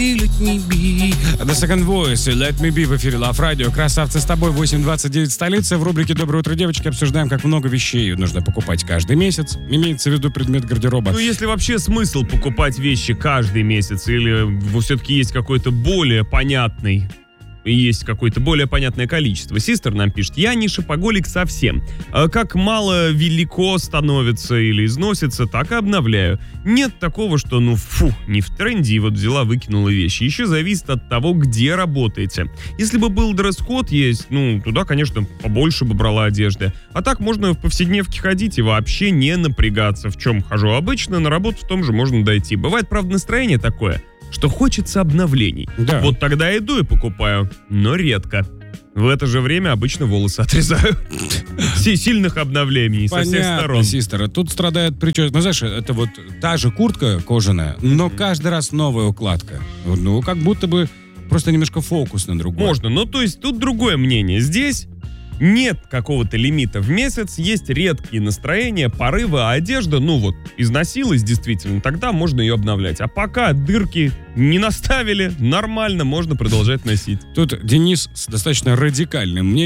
Let me be. The Second Voice, Let Me Be в эфире Love Radio. Красавцы с тобой, 8:29 столица. В рубрике «Доброе утро, девочки» обсуждаем, как много вещей нужно покупать каждый месяц. Имеется в виду предмет гардероба. Ну, если вообще смысл покупать вещи каждый месяц, или все-таки есть какой-то более понятный... Есть какое-то более понятное количество. Систер нам пишет: я не шопоголик совсем. Как мало велико становится или износится, так и обновляю. Нет такого, что не в тренде, и вот взяла, выкинула вещи. Еще зависит от того, где работаете. Если бы был дресс-код есть, туда, конечно, побольше бы брала одежды. А так можно в повседневке ходить и вообще не напрягаться. В чем хожу обычно, на работу в том же можно дойти. Бывает, правда, настроение такое, что хочется обновлений. Да. Вот тогда иду и покупаю, но редко. В это же время обычно волосы отрезаю. Сильных обновлений со всех сторон. Систер. Тут страдает прическа. Ну, знаешь, это вот та же куртка кожаная, но каждый раз новая укладка. Как будто бы просто немножко фокус на другой. Можно, то есть тут другое мнение. Здесь нет какого-то лимита в месяц, есть редкие настроения, порывы, а одежда, износилась действительно, тогда можно ее обновлять. А пока дырки не наставили, нормально, можно продолжать носить. Тут Денис с достаточно радикальным мнением